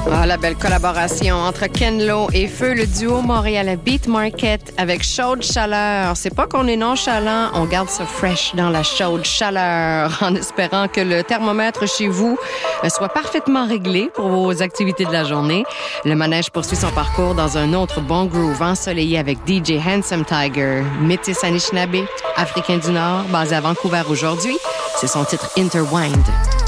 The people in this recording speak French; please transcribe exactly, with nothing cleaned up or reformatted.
Ah, la belle collaboration entre Ken Lo et Feu, le duo montréalais Beat Market avec chaude chaleur. C'est pas qu'on est nonchalant, on garde ça fresh dans la chaude chaleur en espérant que le thermomètre chez vous soit parfaitement réglé pour vos activités de la journée. Le manège poursuit son parcours dans un autre bon groove ensoleillé avec D J Handsome Tiger, métis Anishinaabe, africain du Nord, basé à Vancouver aujourd'hui. C'est son titre Interwind.